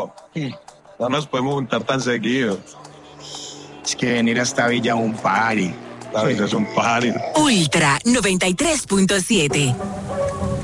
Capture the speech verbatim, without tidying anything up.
Bro, no nos podemos juntar tan seguido. Es que venir hasta Villa es un party. La Villa es un party. Ultra noventa y tres punto siete.